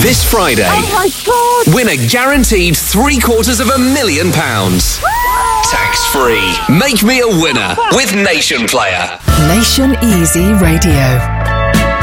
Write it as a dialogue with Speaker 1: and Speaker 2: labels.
Speaker 1: This Friday,
Speaker 2: Oh my God!
Speaker 1: win a guaranteed £750,000. Tax-free. Make me a winner with Nation Player.
Speaker 3: Nation Easy Radio.